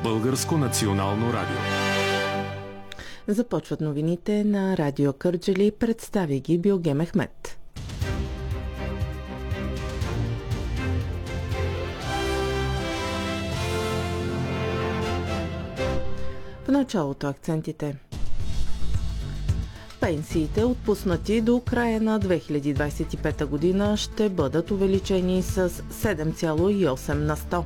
Българско национално радио. Започват новините на Радио Кърджали. Представи ги Билгем Ахмед. В началото акцентите. Пенсиите, отпуснати до края на 2025 година, ще бъдат увеличени с 7,8 на 100.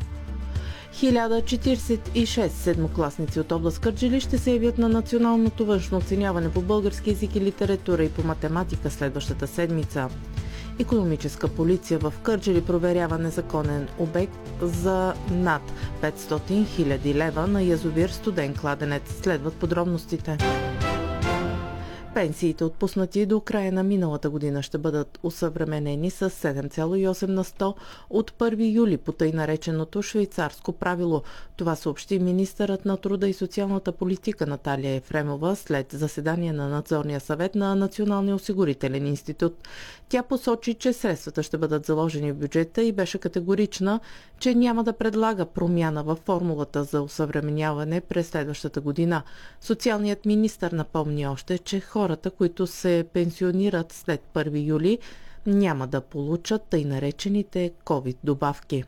1046 седмокласници от област Кърджали ще се явят на националното външно оценяване по български език и литература и по математика следващата седмица. Икономическа полиция в Кърджали проверява незаконен обект за над 500 000 лева на язовир Студен кладенец. Следват подробностите. Пенсиите, отпуснати до края на миналата година, ще бъдат усъвременени с 7,8 на 100 от 1 юли по тъй нареченото швейцарско правило. Това съобщи министърът на труда и социалната политика Наталия Ефремова след заседание на надзорния съвет на Националния осигурителен институт. Тя посочи, че средствата ще бъдат заложени в бюджета и беше категорична, че няма да предлага промяна във формулата за усъвременяване през следващата година. Социалният министър напомни още, че хората, които се пенсионират след 1 юли, няма да получат тъй наречените COVID добавки.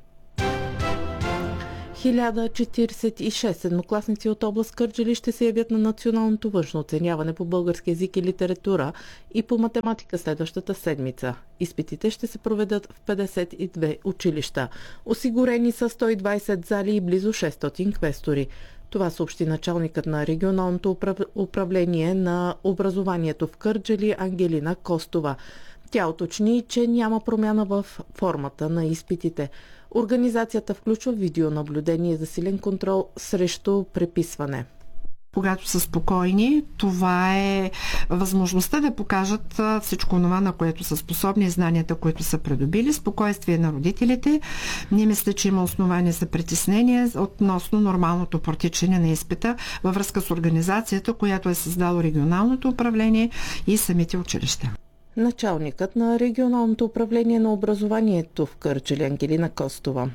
1046 седмокласници от област Кърджали ще се явят на националното външно оценяване по български език и литература и по математика следващата седмица. Изпитите ще се проведат в 52 училища. Осигурени са 120 зали и близо 600 квестори. Това съобщи началникът на регионалното управление на образованието в Кърджали Ангелина Костова. Тя уточни, че няма промяна в формата на изпитите. Организацията включва видеонаблюдение за силен контрол срещу преписване. Когато са спокойни, това е възможността да покажат всичко това, на което са способни, знанията, които са придобили, спокойствие на родителите. Не мисля, че има основание за притеснение относно нормалното протичане на изпита във връзка с организацията, която е създало регионалното управление и самите училища. Началникът на регионалното управление на образованието в Кърджали Ангелина Костова.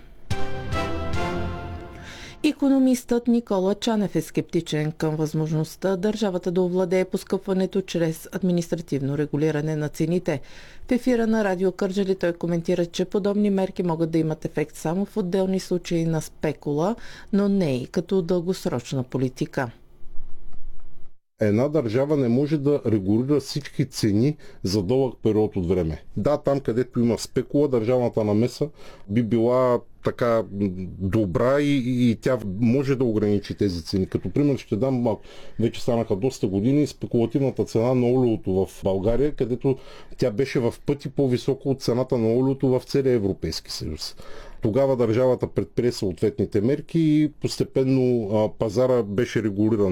Икономистът Никола Чанев е скептичен към възможността държавата да овладее поскъпването чрез административно регулиране на цените. В ефира на Радио Кърджали той коментира, че подобни мерки могат да имат ефект само в отделни случаи на спекула, но не и като дългосрочна политика. Една държава не може да регулира всички цени за дълъг период от време. Да, там където има спекула, държавната намеса би била така добра и тя може да ограничи тези цени. Като пример ще дам, вече станаха доста години, спекулативната цена на олиото в България, където тя беше в пъти по-висока от цената на олиото в целия Европейски съюз. Тогава държавата предприе съответните мерки и постепенно пазара беше регулиран.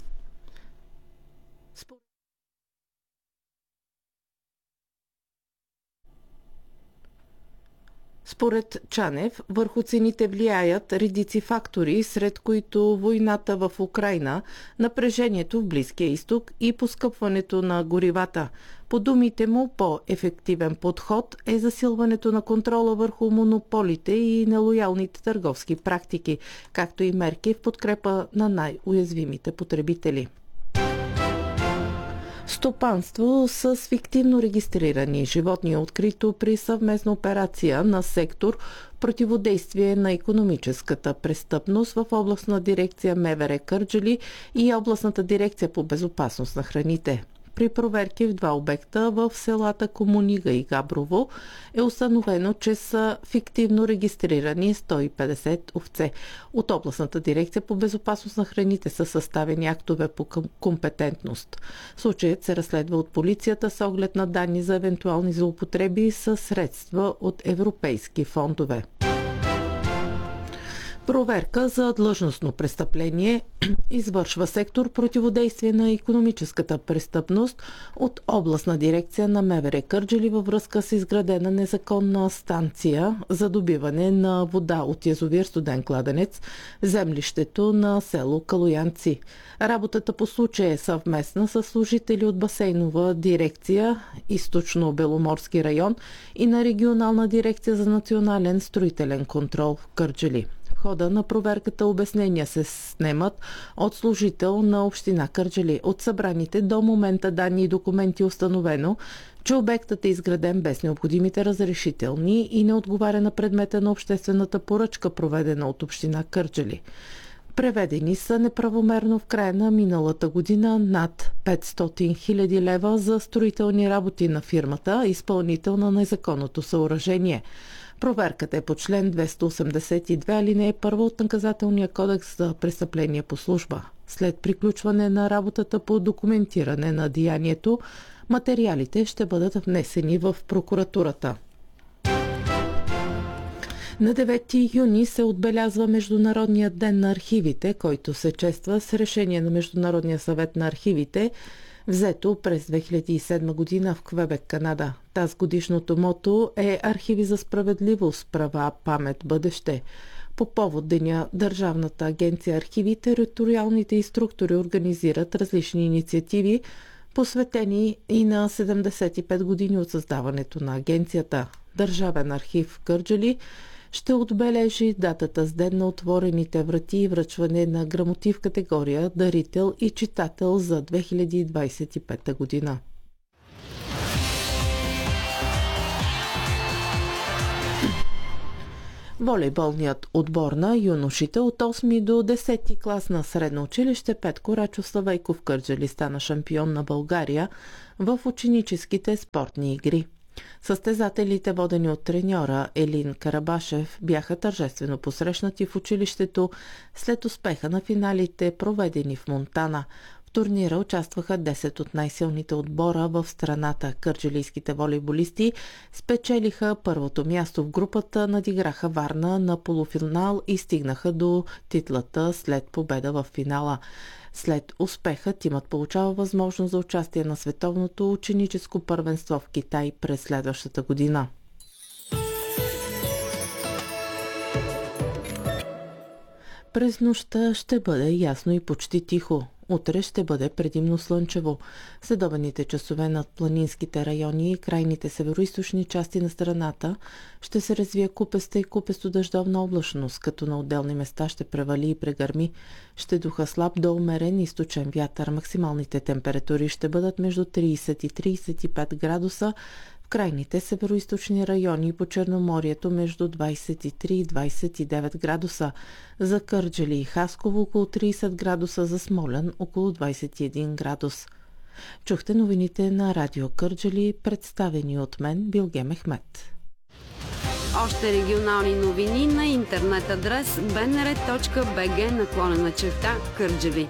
Според Чанев, върху цените влияят редици фактори, сред които войната в Украйна, напрежението в Близкия изток и поскъпването на горивата. По думите му, по-ефективен подход е засилването на контрола върху монополите и нелоялните търговски практики, както и мерки в подкрепа на най-уязвимите потребители. Стопанство с фиктивно регистрирани животни е открито при съвместна операция на сектор противодействие на икономическата престъпност в областна дирекция МВР Кърджали и областната дирекция по безопасност на храните. При проверки в два обекта в селата Комунига и Габрово е установено, че са фиктивно регистрирани 150 овце. От областната дирекция по безопасност на храните са съставени актове по компетентност. Случаят се разследва от полицията с оглед на данни за евентуални злоупотреби със средства от европейски фондове. Проверка за длъжностно престъпление извършва сектор противодействие на икономическата престъпност от областна дирекция на МВР Кърджали във връзка с изградена незаконна станция за добиване на вода от язовир Студен кладенец в землището на село Калоянци. Работата по случая е съвместна с служители от басейнова дирекция Източно-Беломорски район и на регионална дирекция за национален строителен контрол в Кърджали. В хода на проверката обяснения се снемат от служител на община Кърджали. От събраните до момента данни и документи установено, че обектът е изграден без необходимите разрешителни и не отговаря на предмета на обществената поръчка, проведена от община Кърджали. Преведени са неправомерно в края на миналата година над 500 000 лева за строителни работи на фирмата, изпълнител на незаконното съоръжение. Проверката е по член 282, алинея 1 от Наказателния кодекс за престъпление по служба. След приключване на работата по документиране на деянието, материалите ще бъдат внесени в прокуратурата. На 9 юни се отбелязва Международният ден на архивите, който се чества с решение на Международния съвет на архивите, взето през 2007 година в Квебек, Канада. Таз годишното мото е Архиви за справедливост, права, памет, бъдеще. По повод деня Държавната агенция архиви и териториалните й структури организират различни инициативи, посветени и на 75 години от създаването на агенцията. Държавен архив в Кърджали ще отбележи датата с ден на отворените врати и връчване на грамоти в категория дарител и читател за 2025 година. Волейболният отбор на юношите от 8 до 10 клас на средно училище Петко Рачо Славейков Кърджали стана шампион на България в ученическите спортни игри. Състезателите, водени от треньора Елин Карабашев, бяха тържествено посрещнати в училището след успеха на финалите, проведени в Монтана. В турнира участваха 10 от най-силните отбора в страната. Кърджалийските волейболисти спечелиха първото място в групата, надиграха Варна на полуфинал и стигнаха до титлата след победа в финала. След успеха тимът получава възможност за участие на световното ученическо първенство в Китай през следващата година. През нощта ще бъде ясно и почти тихо. Утре ще бъде предимно слънчево. Следобедните часове над планинските райони и крайните североизточни части на страната ще се развие купеста и купесто дъждовна облачност, като на отделни места ще превали и прегърми. Ще духа слаб до умерен източен вятър. Максималните температури ще бъдат между 30 и 35 градуса, в крайните североизточни райони по Черноморието между 23 и 29 градуса. За Кърджали и Хасково около 30 градуса, за Смолян около 21 градус. Чухте новините на Радио Кърджали, представени от мен Билге Мехмет. Още регионални новини на интернет адрес bnr.bg/Кърджали.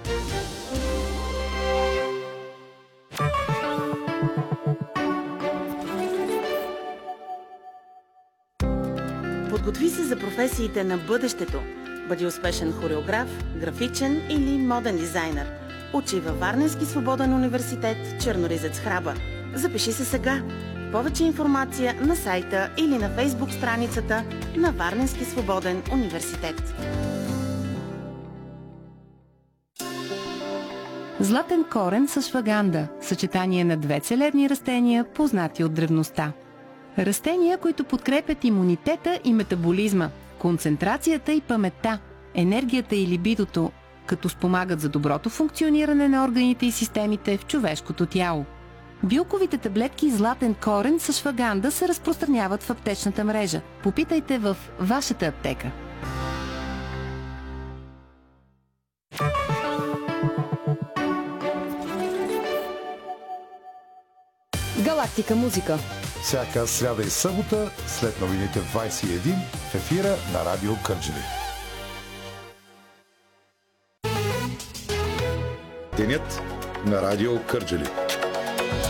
Подготви се за професиите на бъдещето. Бъди успешен хореограф, графичен или моден дизайнер. Учи във Варненски свободен университет Черноризец Храбър. Запиши се сега. Повече информация на сайта или на фейсбук страницата на Варненски свободен университет. Златен корен с ашваганда – съчетание на две целебни растения, познати от древността. Растения, които подкрепят имунитета и метаболизма, концентрацията и паметта, енергията и либидото, като спомагат за доброто функциониране на органите и системите в човешкото тяло. Билковите таблетки Златен корен с ашваганда се разпространяват в аптечната мрежа. Попитайте в вашата аптека. Галактика музика. Всяка сряда и събота след новините в 21 в ефира на Радио Кърджали. Денят на Радио Кърджали.